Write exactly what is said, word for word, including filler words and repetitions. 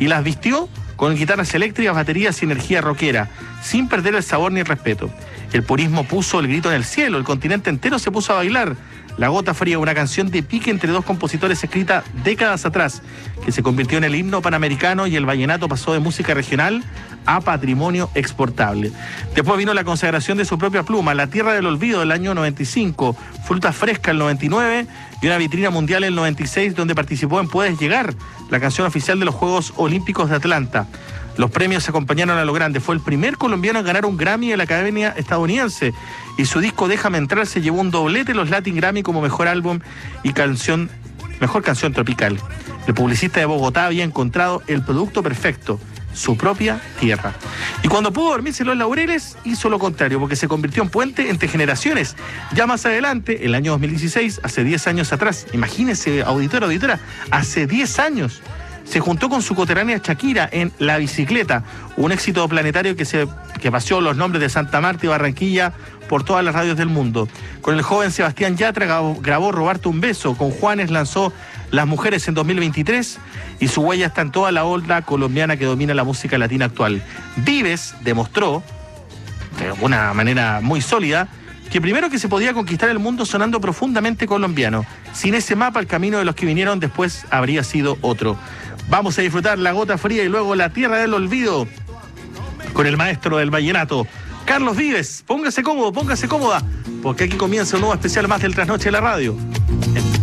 y las vistió con guitarras eléctricas, baterías y energía rockera, sin perder el sabor ni el respeto. El purismo puso el grito en el cielo, el continente entero se puso a bailar. La Gota Fría, una canción de pique entre dos compositores escrita décadas atrás, que se convirtió en el himno panamericano, y el vallenato pasó de música regional a patrimonio exportable. Después vino la consagración de su propia pluma, La Tierra del Olvido del año noventa y cinco, Fruta Fresca el noventa y nueve y una vitrina mundial el noventa y seis, donde participó en Puedes Llegar, la canción oficial de los Juegos Olímpicos de Atlanta. Los premios acompañaron a lo grande. Fue el primer colombiano en ganar un Grammy de la Academia estadounidense, y su disco Déjame Entrar se llevó un doblete en los Latin Grammy como mejor álbum y canción, mejor canción tropical. El publicista de Bogotá había encontrado el producto perfecto, su propia tierra. Y cuando pudo dormirse en los laureles, hizo lo contrario, porque se convirtió en puente entre generaciones. Ya más adelante, el año dos mil dieciséis, hace diez años atrás, imagínese, auditor, auditora, hace diez años, se juntó con su coterránea Shakira en La Bicicleta, un éxito planetario que, se, que paseó los nombres de Santa Marta y Barranquilla por todas las radios del mundo. Con el joven Sebastián Yatra grabó, grabó Robarte un Beso, con Juanes lanzó Las Mujeres en dos mil veintitrés, y su huella está en toda la ola colombiana que domina la música latina actual. Vives demostró, de una manera muy sólida, que primero que se podía conquistar el mundo sonando profundamente colombiano. Sin ese mapa, el camino de los que vinieron después habría sido otro. Vamos a disfrutar La Gota Fría y luego La Tierra del Olvido con el maestro del vallenato, Carlos Vives. Póngase cómodo, póngase cómoda, porque aquí comienza un nuevo especial más del Trasnoche de la Radio.